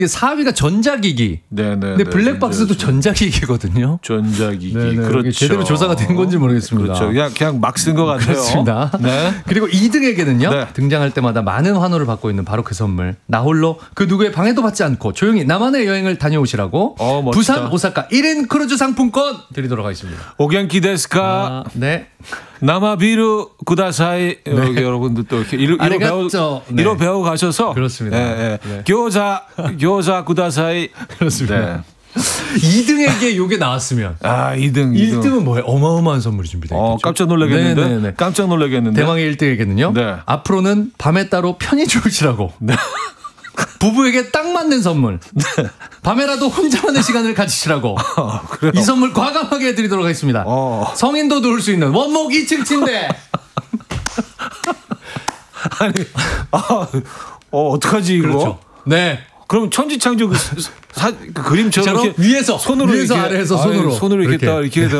4위가 전자기기. 네네. 근데 블랙박스도 전자기기거든요. 전자기기. 네네. 그렇죠. 제대로 조사가 된 건지 모르겠습니다. 그렇죠. 그냥 막 쓴 것 같아요. 그렇습니다. 네. 그리고 2등에게는요. 네. 등장할 때마다 많은 환호를 받고 있는 바로 그 선물. 나 홀로 그 누구의 방해도 받지 않고 조용히 나만의 여행을 다녀오시라고 멋지다. 부산, 오사카 1인 크루즈 상품권 드리도록 하겠습니다. 오겐키 데스까? 네. 나마비루 구다사이. 여기 여러분들 또 이렇게 이로 배워 가셔서 그렇습니다. 네. 네. 교자 구다사이. 그렇습니다. 네. 2등에게 요게 나왔으면 2등. 1등은 뭐예요? 어마어마한 선물이 준비되어 있죠. 깜짝 놀라겠는데. 네네네. 깜짝 놀라겠는데. 대망의 1등에게는요. 네. 앞으로는 밤에 따로 편히 주무시라고. 네. 부부에게 딱 맞는 선물. 네. 밤에라도 혼자만의 시간을 가지시라고. 그래요? 이 선물 과감하게 드리도록 하겠습니다. 성인도 누울 수 있는 원목 2층 침대. 아니, 어떡하지 이거? 그렇죠. 네. 그럼 천지창조 그 그림처럼 이렇게 위에서 손으로 위에서 이렇게, 아래에서 손으로 손으로 이렇게 딱 이렇게